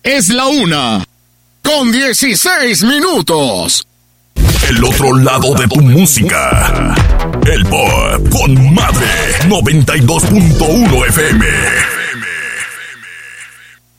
Es la 1:16. El otro lado de tu música. El Pop con Madre 92.1 FM.